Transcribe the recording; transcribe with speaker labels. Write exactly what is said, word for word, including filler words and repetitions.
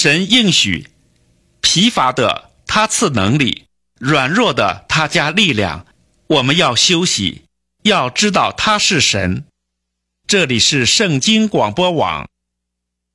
Speaker 1: 神应许，疲乏的他赐能力，软弱的他加力量。我们要休息，要知道他是神。这里是圣经广播网